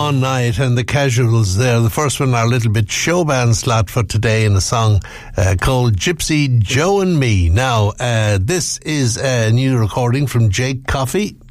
Dawn Night and the Casuals there. The first one, our little bit showband slot for today in a song called Gypsy Joe and Me. Now, this is a new recording from Jake Coffey.